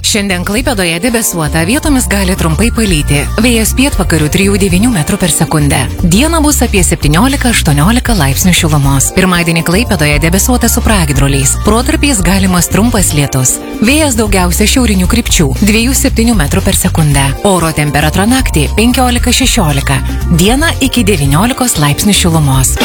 Šiandien Klaipėdoje debesuota, vietomis gali trumpai palyti. Vėjas pietvakarių 3–9 metrų per sekundę. Dieną bus apie 17–18 laipsnių šilumos. Pirmadienį Klaipėdoje debesuota su pragiedruliais. Protarpiais galimas trumpas lietus. Vėjas daugiausia šiaurinių krypčių 2–7 metrų per sekundę. Oro temperatūra naktį 15–16. Dieną iki 19 laipsnių šilumos.